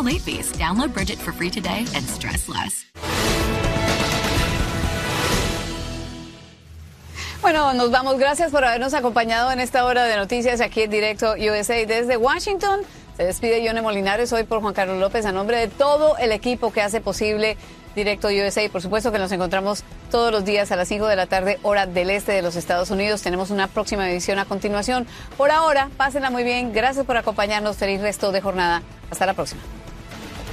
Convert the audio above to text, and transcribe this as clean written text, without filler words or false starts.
late fees. Download Bridget for free today and stress less. Bueno, nos vamos. Gracias por habernos acompañado en esta hora de noticias aquí en Directo USA. Desde Washington se despide Yone Molinares, hoy por Juan Carlos López, a nombre de todo el equipo que hace posible Directo USA. Y por supuesto que nos encontramos todos los días a las 5 de la tarde, hora del este de los Estados Unidos. Tenemos una próxima edición a continuación. Por ahora, pásenla muy bien. Gracias por acompañarnos. Feliz resto de jornada. Hasta la próxima.